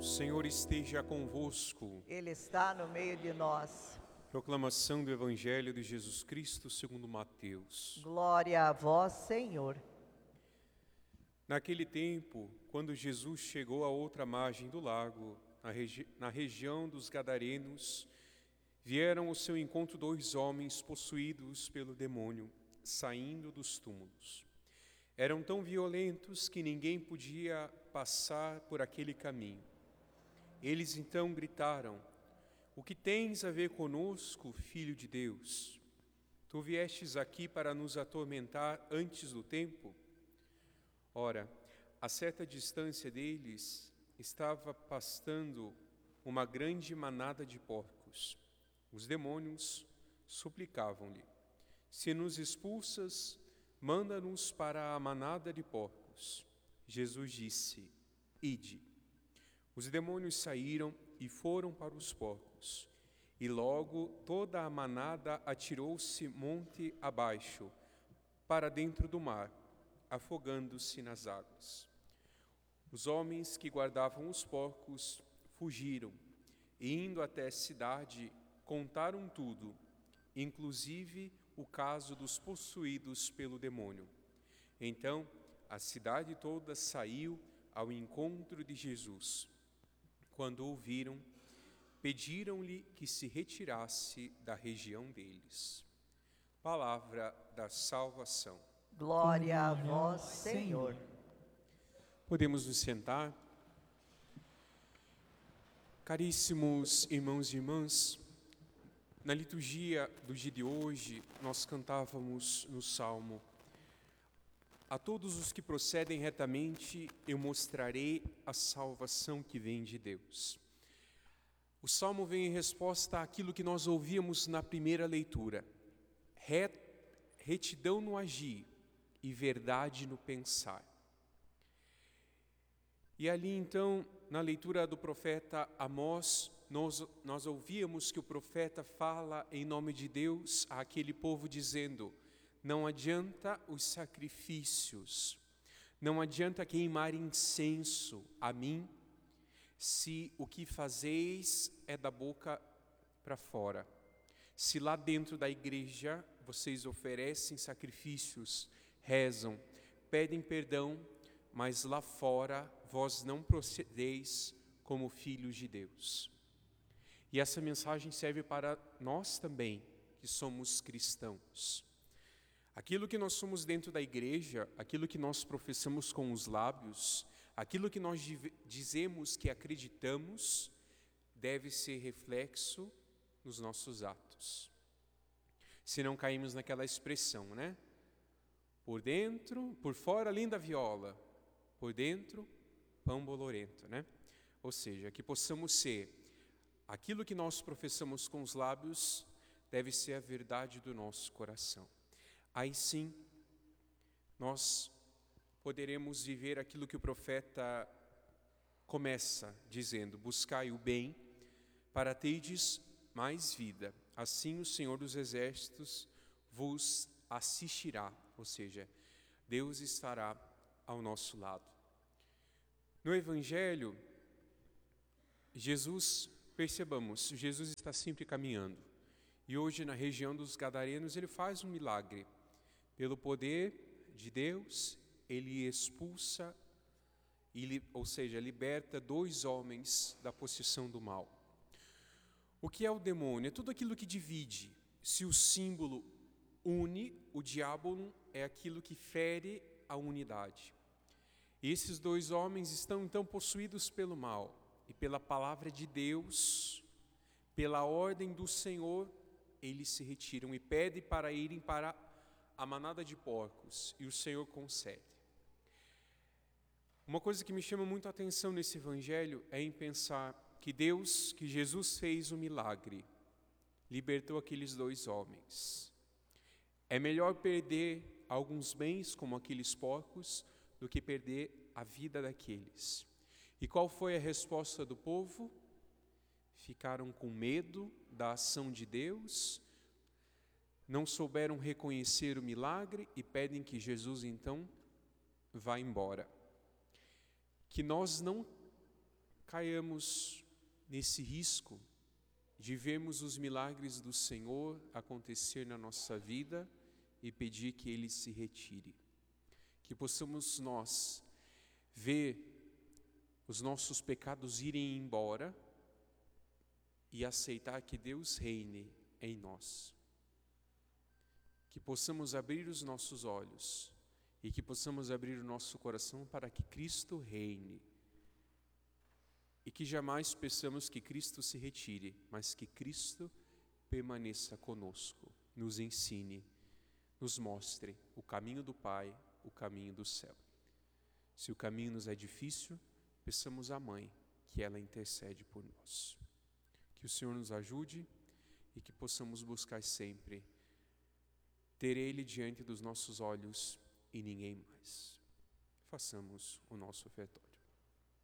Senhor esteja convosco. Ele está no meio de nós. Proclamação do Evangelho de Jesus Cristo segundo Mateus. Glória a vós, Senhor. Naquele tempo, quando Jesus chegou à outra margem do lago, na região dos Gadarenos, vieram ao seu encontro 2 homens possuídos pelo demônio, saindo dos túmulos. Eram tão violentos que ninguém podia passar por aquele caminho. Eles então gritaram: "O que tens a ver conosco, Filho de Deus? Tu viestes aqui para nos atormentar antes do tempo?" Ora, a certa distância deles estava pastando uma grande manada de porcos. Os demônios suplicavam-lhe: "Se nos expulsas, manda-nos para a manada de porcos." Jesus disse: "Ide." Os demônios saíram e foram para os porcos. E logo toda a manada atirou-se monte abaixo, para dentro do mar, afogando-se nas águas. Os homens que guardavam os porcos fugiram e, indo até a cidade, contaram tudo, inclusive o caso dos possuídos pelo demônio. Então, a cidade toda saiu ao encontro de Jesus. Quando o viram, pediram-lhe que se retirasse da região deles. Palavra da salvação. Glória a vós, Senhor. Podemos nos sentar? Caríssimos irmãos e irmãs, na liturgia do dia de hoje, nós cantávamos no Salmo: "A todos os que procedem retamente, eu mostrarei a salvação que vem de Deus." O Salmo vem em resposta àquilo que nós ouvíamos na primeira leitura: retidão no agir e verdade no pensar. E ali então, na leitura do profeta Amós, nós ouvíamos que o profeta fala em nome de Deus àquele povo dizendo: "Não adianta os sacrifícios, não adianta queimar incenso a mim, se o que fazeis é da boca para fora. Se lá dentro da igreja vocês oferecem sacrifícios, rezam, pedem perdão, mas lá fora vós não procedeis como filhos de Deus." E essa mensagem serve para nós também, que somos cristãos. Aquilo que nós somos dentro da igreja, aquilo que nós professamos com os lábios, aquilo que nós dizemos que acreditamos, deve ser reflexo nos nossos atos. Se não caímos naquela expressão, né? Por dentro, por fora, linda viola, por dentro, pão bolorento, né? Ou seja, que possamos ser aquilo que nós professamos com os lábios, deve ser a verdade do nosso coração. Aí sim, nós poderemos viver aquilo que o profeta começa dizendo: "Buscai o bem, para terdes mais vida. Assim o Senhor dos Exércitos vos assistirá." Ou seja, Deus estará ao nosso lado. No Evangelho, percebamos, Jesus está sempre caminhando. E hoje, na região dos Gadarenos, ele faz um milagre. Pelo poder de Deus, ele expulsa, ou seja, liberta 2 homens da possessão do mal. O que é o demônio? É tudo aquilo que divide. Se o símbolo une, o diabo é aquilo que fere a unidade. E esses 2 homens estão então possuídos pelo mal. E pela palavra de Deus, pela ordem do Senhor, eles se retiram e pedem para irem para a manada de porcos, e o Senhor concede. Uma coisa que me chama muito a atenção nesse evangelho é em pensar que Jesus fez um milagre, libertou aqueles 2 homens. É melhor perder alguns bens, como aqueles porcos, do que perder a vida daqueles. E qual foi a resposta do povo? Ficaram com medo da ação de Deus, não souberam reconhecer o milagre e pedem que Jesus então vá embora. Que nós não caiamos nesse risco de vermos os milagres do Senhor acontecer na nossa vida e pedir que Ele se retire. Que possamos nós ver os nossos pecados irem embora e aceitar que Deus reine em nós. Que possamos abrir os nossos olhos e que possamos abrir o nosso coração para que Cristo reine. E que jamais peçamos que Cristo se retire, mas que Cristo permaneça conosco, nos ensine, nos mostre o caminho do Pai, o caminho do céu. Se o caminho nos é difícil, peçamos à Mãe que ela intercede por nós. Que o Senhor nos ajude e que possamos buscar sempre ter Ele diante dos nossos olhos e ninguém mais. Façamos o nosso ofertório.